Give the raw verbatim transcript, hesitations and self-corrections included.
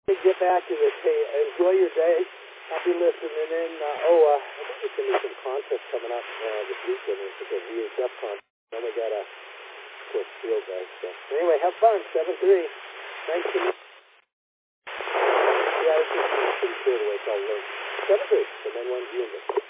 Get back to this. Hey, enjoy your day. Happy listening in. Uh, oh, uh, I think there's going to be some contests coming up uh, this weekend. It's like a V H F contest. Then we got a, of course, field guys. So anyway, have fun. seven three. Thanks to me. Yeah, this is pretty sure the way it's all works. seven three. The men one unit.